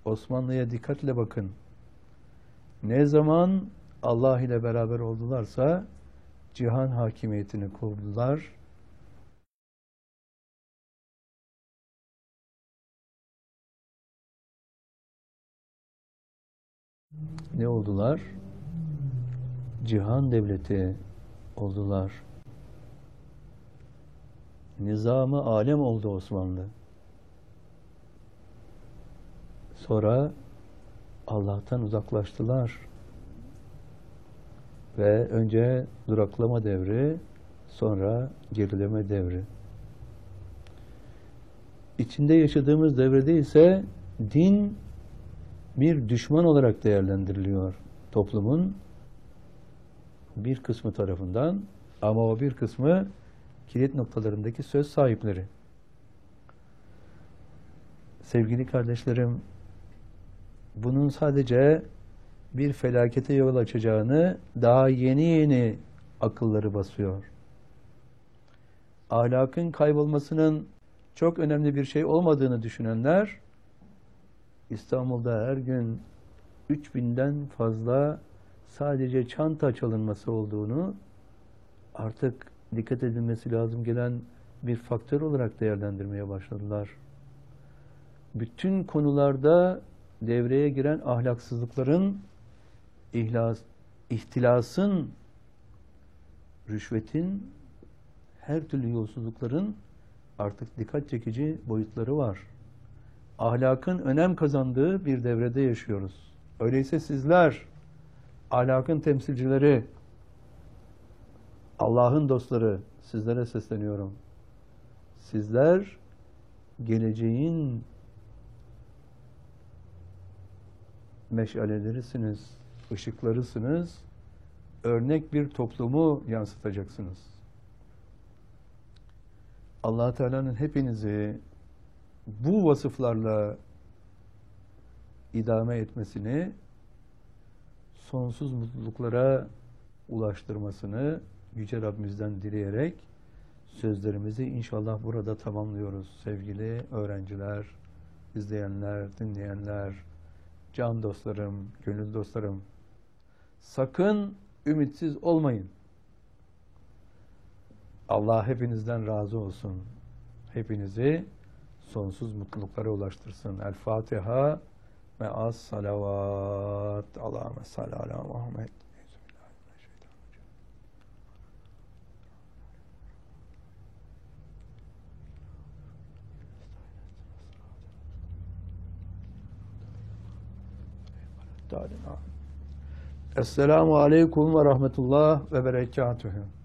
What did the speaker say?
Osmanlı'ya dikkatle bakın. Ne zaman Allah ile beraber oldularsa cihan hakimiyetini kurdular. Ne oldular? Cihan devleti oldular. Nizam-ı alem oldu Osmanlı. Sonra Allah'tan uzaklaştılar. Ve önce duraklama devri, sonra gerileme devri. İçinde yaşadığımız devrede ise din bir düşman olarak değerlendiriliyor toplumun bir kısmı tarafından, ama o bir kısmı kilit noktalarındaki söz sahipleri. Sevgili kardeşlerim, bunun sadece bir felakete yol açacağını daha yeni yeni akılları basıyor. Ahlakın kaybolmasının çok önemli bir şey olmadığını düşünenler, İstanbul'da her gün 3000'den fazla sadece çanta çalınması olduğunu, artık dikkat edilmesi lazım gelen bir faktör olarak değerlendirmeye başladılar. Bütün konularda devreye giren ahlaksızlıkların, ihtilasın, rüşvetin, her türlü yolsuzlukların artık dikkat çekici boyutları var. Ahlakın önem kazandığı bir devrede yaşıyoruz. Öyleyse sizler, ahlakın temsilcileri, Allah'ın dostları, sizlere sesleniyorum. Sizler geleceğin meşalelerisiniz, ışıklarısınız, örnek bir toplumu yansıtacaksınız. Allah Teala'nın hepinizi bu vasıflarla idame etmesini, sonsuz mutluluklara ulaştırmasını Yüce Rabbimizden dileyerek sözlerimizi inşallah burada tamamlıyoruz. Sevgili öğrenciler, izleyenler, dinleyenler, can dostlarım, gönül dostlarım, sakın ümitsiz olmayın. Allah hepinizden razı olsun. Hepinizi sonsuz mutluluklara ulaştırsın. El Fatiha me'as salavat. Allahümme salli ala Muhammed. Esselamu aleyküm ve rahmetullah ve berekatühü.